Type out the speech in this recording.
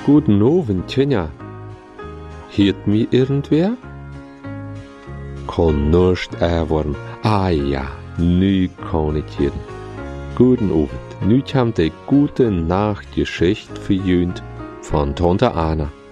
Guten Abend, Tönja. Hört mich irgendwer? Kann nicht erwarten. Ah ja, nu kann ich hören. Guten Abend. Nu kommt die gute Nachtgeschichte für Jünd von Tante Anna.